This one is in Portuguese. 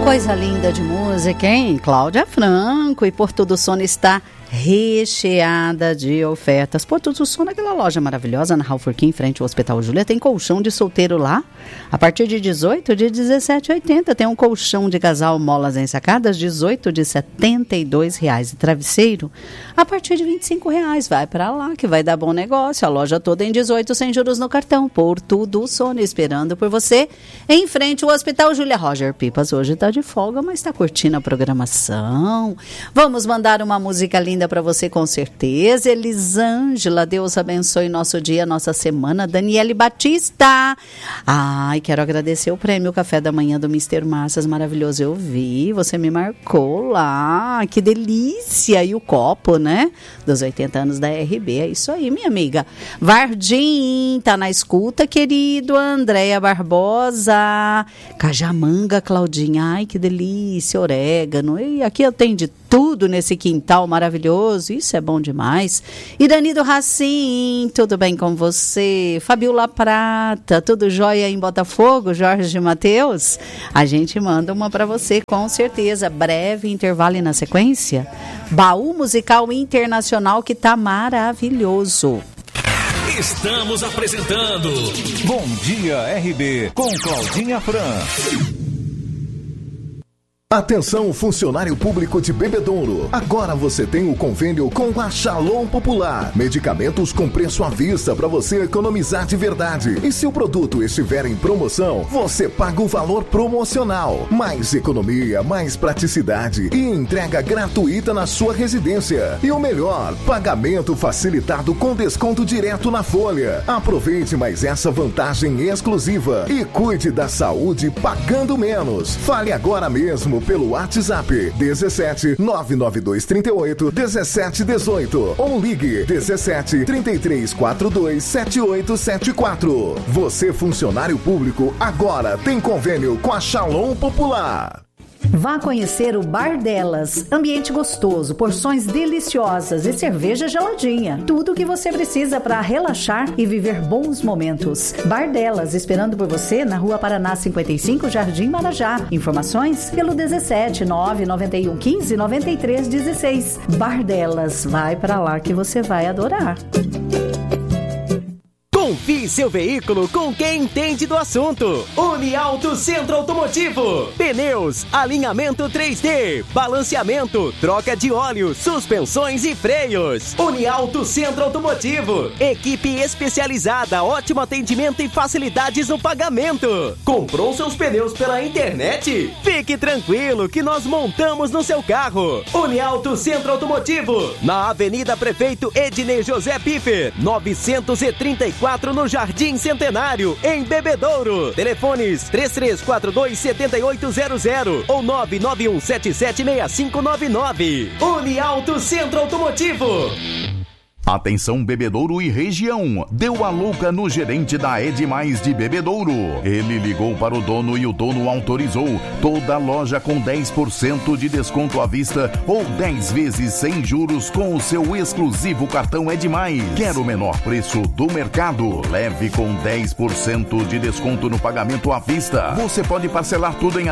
Coisa linda de música, hein? Cláudia Franco. E Porto do Sono está recheada de ofertas. Porto do Sono, aquela loja maravilhosa na Ralph Furquim, em frente ao Hospital Júlia. Tem colchão de solteiro lá, a partir de 18, de 17,80. Tem um colchão de casal molas ensacadas, 18, de R$72. E travesseiro, a partir de R$25. Vai pra lá que vai dar bom negócio. A loja toda em 18, sem juros no cartão. Porto do Sono, esperando por você, em frente ao Hospital Júlia. Roger Pipas hoje tá de folga, mas tá curtindo a programação. Vamos mandar uma música linda para você, com certeza. Elisângela, Deus abençoe nosso dia, nossa semana. Daniele Batista. Ai, quero agradecer o prêmio Café da Manhã do Mr. Massas, maravilhoso. Eu vi, você me marcou lá. Que delícia! E o copo, né? Dos 80 anos da RB. É isso aí, minha amiga. Vardim, tá na escuta, querido. Andréia Barbosa. Cajamanga, Claudinha. Ai, que delícia. Orégano. E aqui eu tenho de tudo nesse quintal maravilhoso, isso é bom demais. Irani do Racim, tudo bem com você? Fabiola Prata, tudo jóia em Botafogo? Jorge Matheus, a gente manda uma para você com certeza. Breve intervalo e na sequência, baú musical internacional que tá maravilhoso. Estamos apresentando Bom Dia RB com Claudinha Fran. Atenção, funcionário público de Bebedouro. Agora você tem o convênio com a Shalom Popular. Medicamentos com preço à vista para você economizar de verdade. E se o produto estiver em promoção, você paga o valor promocional. Mais economia, mais praticidade e entrega gratuita na sua residência. E o melhor, pagamento facilitado com desconto direto na folha. Aproveite mais essa vantagem exclusiva e cuide da saúde pagando menos. Fale agora mesmo pelo WhatsApp 17 992 38 17 18 ou ligue 17 33 42 7874. Você, funcionário público, agora tem convênio com a Shalom Popular. Vá conhecer o Bar Delas. Ambiente gostoso, porções deliciosas e cerveja geladinha. Tudo o que você precisa para relaxar e viver bons momentos. Bar Delas, esperando por você na Rua Paraná 55, Jardim Marajá. Informações pelo 17 991 15 93 16. Bar Delas, vai para lá que você vai adorar. Confie seu veículo com quem entende do assunto. Uniauto Centro Automotivo. Pneus, alinhamento 3D, balanceamento, troca de óleo, suspensões e freios. Uniauto Centro Automotivo. Equipe especializada, ótimo atendimento e facilidades no pagamento. Comprou seus pneus pela internet? Fique tranquilo que nós montamos no seu carro. Uniauto Centro Automotivo. Na Avenida Prefeito Ednei José Piffer, 934 no Jardim Centenário, em Bebedouro. Telefones 3342-7800 ou 991776599. Uniauto Centro Automotivo. Atenção, Bebedouro e região. Deu a louca no gerente da Edmais de Bebedouro. Ele ligou para o dono e o dono autorizou. Toda a loja com 10% de desconto à vista ou 10 vezes sem juros com o seu exclusivo cartão Edmais. Quer o menor preço do mercado? Leve com 10% de desconto no pagamento à vista. Você pode parcelar tudo em